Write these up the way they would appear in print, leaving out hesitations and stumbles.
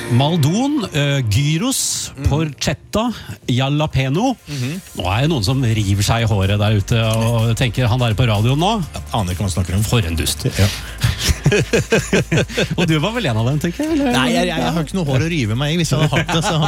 Maldon, gyros, porchetta, jalapeno. Nå det noen som river seg I håret der ute og tenker han der på radioen nå. Jeg aner ikke hva han snakker om. For en dust. Ja. Og du var vel en av dem, tenker jeg? Eller? Nei, jeg har ikke noe hår å rive meg I. Hvis jeg hadde hatt det, så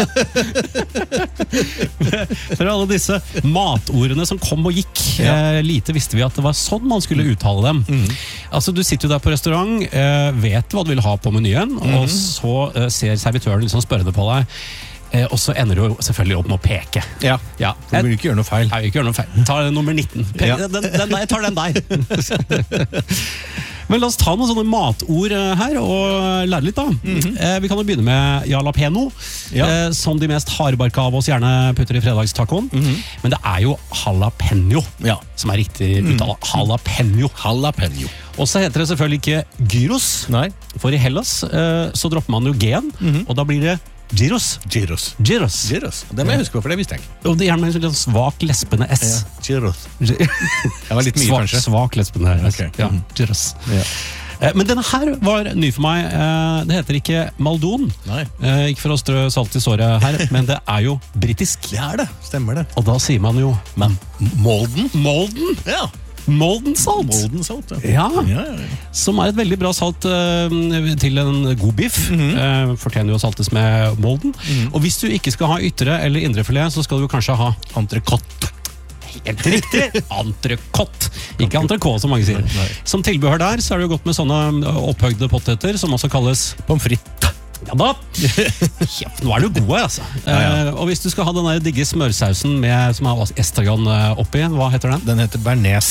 hadde For alle disse matordene som kom og gikk, lite visste vi at det var sånn man skulle uttale dem. Altså, du sitter jo der på restaurant, vet hva du vil ha på menyen, og så ser servitøren liksom spørrende på deg, og så ender du jo selvfølgelig opp med å peke. Ja, for du vil ikke gjøre noe feil. Jeg vil ikke gjøre noe feil. Ta nummer 19. Jeg tar den der. Men la oss ta noen sånne matord her og lære litt da. Vi kan jo begynne med jalapeno, som de mest hardbarka av oss gjerne putter I fredagstacoen. Men det jo jalapeno som riktig uttale. Jalapeno. Og så heter det selvfølgelig ikke gyros, for I Hellas så dropper man jo G-en, og da blir det gyros. Det må jeg huske på, for det visste jeg ikke. Og det med en svak lespende S. Gyros. Jeg var litt mye, kanskje. Svak lespende S. Ja, gyros. Men denne her var ny for meg. Det heter ikke Maldon. Ikke for å strø salt I såret her, men det jo britisk. Det det, stemmer det. Og da sier man jo Molden? Ja. Molden salt, ja. Som et veldig bra salt til en god biff. Fortjener jo å saltes med molden. Og hvis du ikke skal ha ytre eller indre filet, så skal du kanskje ha entrecôte. Helt riktig, entrecôte. Ikke entrecôte som mange sier. Som tilbehør der, så det jo godt med sånne opphøgde poteter, som også kalles pommes frites. Ja da, nå du god altså. Og hvis du skal ha den der digge smørsausen med, som har estragon oppi, hva heter den? Den heter bearnés.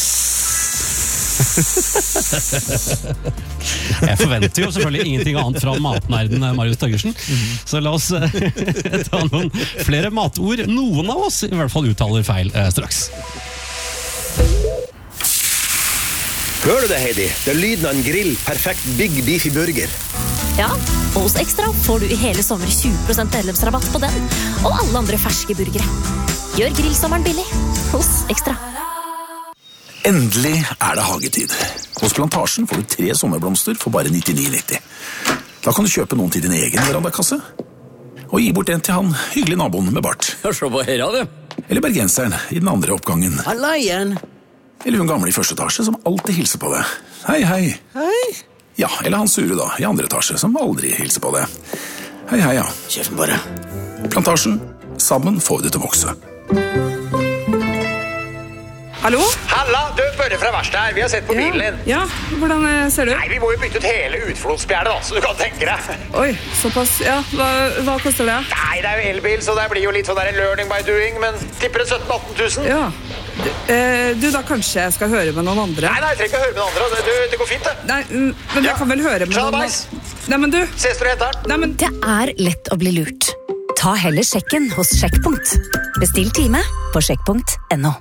Jeg forventer jo selvfølgelig ingenting annet fra matnerden Marius Torgersen. Så la oss ta noen flere matord. Noen av oss I hvert fall uttaler feil straks. Hør du det, Heidi? Det lyden av en grill. Perfekt Big Beefy Burger. Ja, og hos Extra får du I hele sommer 20% medlemsrabatt på den, og alle andre ferske burgere. Gjør grillsommeren billig hos Extra. Endelig det hagetid. Hos Plantasjen får du 3 sommerblomster for bare 99,90. Da kan du kjøpe noen til din egen verandakasse, og gi bort en til han hyggelig naboen med bart. Se på her, du. Eller bergenseren I den andre oppgangen. Halla igjen. Eller hun gamle I første etasje som alltid hilser på deg. Hei, hei. Hei. Ja, eller han sure da, I andre etasje, som aldri hilser på deg. Hei, hei, ja. Kjøfen bare. Plantasjen. Sammen får vi det til å vokse. Hallo? Halla, du Børre fra verkstedet her. Vi har sett på bilen din. Ja, hvordan ser du? Nei, vi må jo bytte ut hele utflodsspjernet da, så du kan tenke deg. Oi, såpass. Ja, hva koster det? Nei, det jo elbil, så det blir jo litt sånn der learning by doing, men tipper det 17-18 000. Ja. Du da kanskje jeg skal høre med noen andre? Nei, jeg trenger ikke høre med noen andre. Det går fint, det. Nei, men jeg kan vel høre med noen andre. Nei, men du. Ses du henter den? Nei, men... Det lett å bli lurt. Ta heller sjekken hos Sjekkpunkt. Bestill time på sjekkpunkt.no.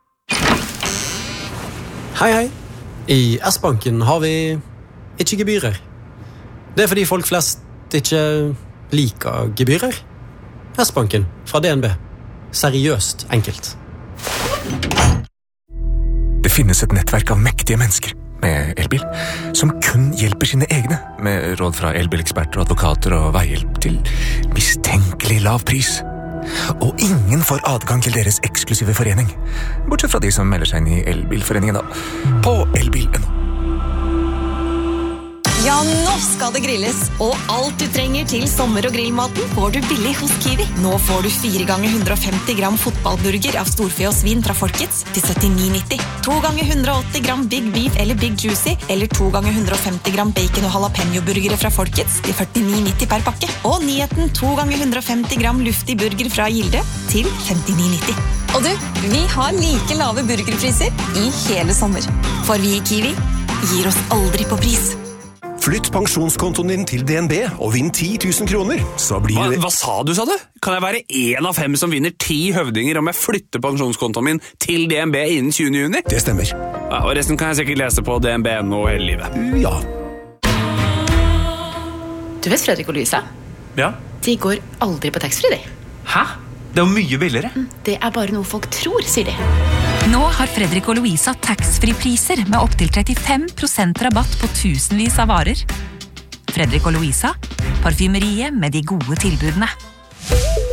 Hei. I S-banken har vi ikke gebyrer. Det fordi folk flest ikke liker gebyrer. S-banken fra DNB. Seriøst enkelt. Det finnes et nettverk av mektige mennesker med elbil, som kun hjelper sine egne, med råd fra elbileksperter, advokater og veihjelp til mistenkelig lav pris. Og ingen får adgang til deres eksklusive forening, bortsett fra de som melder seg inn I elbilforeningen da, på elbil.no. Ja, nå skal det grilles, og alt du trenger til sommer- og grillmaten får du billig hos Kiwi. Nå får du 4 ganger 150 gram fotballburger av storfe og svin fra Folkets til 79,90. 2 ganger 180 gram Big Beef eller Big Juicy, eller 2 ganger 150 gram bacon og jalapeno-burgere fra Folkets til 49,90 per pakke. Og nyheten 2 ganger 150 gram luftig burger fra Gilde til 59,90. Og du, vi har like lave burgerpriser I hele sommer. For vi I Kiwi gir oss aldri på pris. Flytt pensjonskontoen din til DNB og vinn 10 000 kroner, så blir det... Hva sa du? Kan jeg være 1 av 5 som vinner 10 høvdinger om jeg flytter pensjonskontoen min til DNB innen 20. juni? Det stemmer. Ja, og resten kan jeg sikkert lese på DNB.no hele livet. Ja. Du vet Fredrik og Louisa? Ja. De går aldri på taxfree, de. Hæ? Det jo mye billigere. Det bare noe folk tror, sier de. Nå har Fredrik og Louisa taxfree-priser med opp til 35% rabatt på tusenvis av varer. Fredrik og Louisa, Parfymeriet med de gode tilbudene.